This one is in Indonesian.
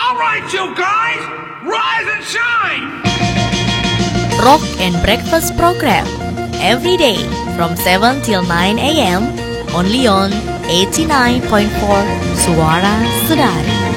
right, you guys, rise and shine! Rock and Breakfast Program every day from 7 till 9 a.m. only on 89.4 Suara Saudara.